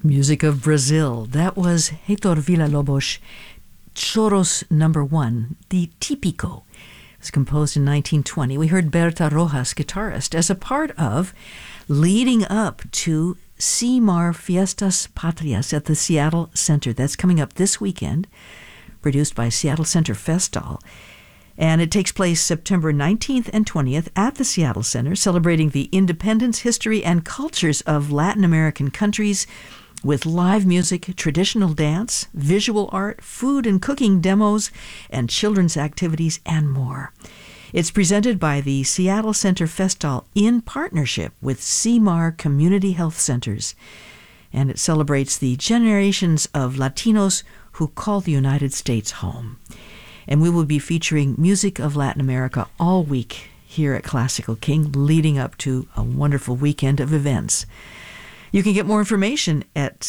Music of Brazil. That was Heitor Villa-Lobos, Choros No. 1, the Típico. It was composed in 1920. We heard Berta Rojas, guitarist, as a part of leading up to CIMAR Fiestas Patrias at the Seattle Center. That's coming up this weekend, produced by Seattle Center Festal. And it takes place September 19th and 20th at the Seattle Center, celebrating the independence, history, and cultures of Latin American countries with live music, traditional dance, visual art, food and cooking demos, and children's activities, and more. It's presented by the Seattle Center Festal in partnership with CIMAR Community Health Centers. And it celebrates the generations of Latinos who call the United States home. And we will be featuring music of Latin America all week here at Classical King, leading up to a wonderful weekend of events. You can get more information at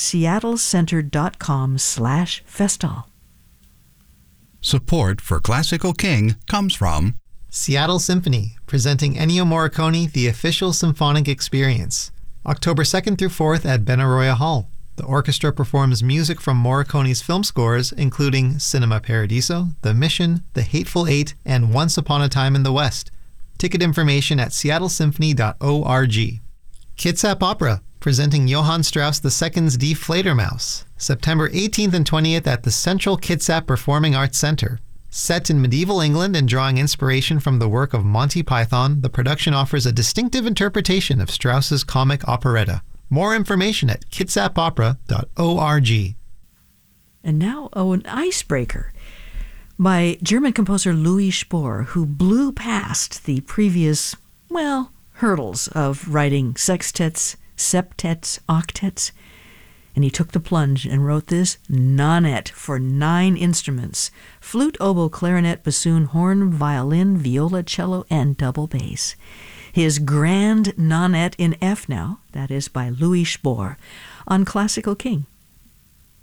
seattlecenter.com/festal. Support for Classical King comes from Seattle Symphony, presenting Ennio Morricone, The Official Symphonic Experience. October 2nd through 4th at Benaroya Hall. The orchestra performs music from Morricone's film scores, including Cinema Paradiso, The Mission, The Hateful Eight, and Once Upon a Time in the West. Ticket information at seattlesymphony.org. Kitsap Opera, presenting Johann Strauss II's Die Fledermaus, September 18th and 20th at the Central Kitsap Performing Arts Center. Set in medieval England and drawing inspiration from the work of Monty Python, the production offers a distinctive interpretation of Strauss's comic operetta. More information at kitsapopera.org. And now, an icebreaker by German composer Louis Spohr, who blew past the previous, hurdles of writing sextets, septets, octets, and he took the plunge and wrote this nonet for 9 instruments: flute, oboe, clarinet, bassoon, horn, violin, viola, cello, and double bass. His Grand Nonet in F now, that is by Louis Spohr, on Classical King.